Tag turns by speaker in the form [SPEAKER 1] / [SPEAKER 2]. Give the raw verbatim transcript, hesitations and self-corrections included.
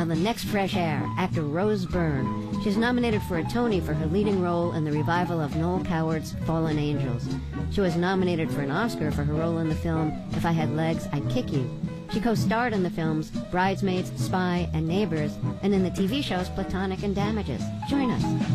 [SPEAKER 1] Now the next fresh air, actor Rose Byrne. She's nominated for a Tony for her leading role in the revival of Noel Coward's Fallen Angels. She was nominated for an Oscar for her role in the film If I Had Legs, I'd Kick You. She co-starred in the films Bridesmaids, Spy, and Neighbors, and in the T V shows Platonic and Damages. Join us.